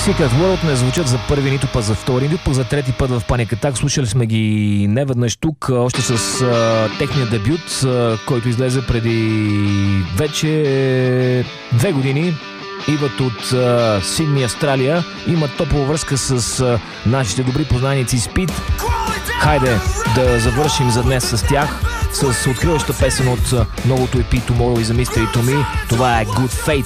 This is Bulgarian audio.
Secret World не звучат за първи, нито път за втори, нито път за трети път в Panic Attack. Слушали сме ги неведнъж тук, още с техния дебют, който излезе преди вече 2 години. Идват от Сидни, Австралия. Имат топла връзка с нашите добри познайници Speed. Хайде да завършим за днес с тях, с откриваща песен от новото EP Tomorrow is a Mystery to Me. Това е Good Fate.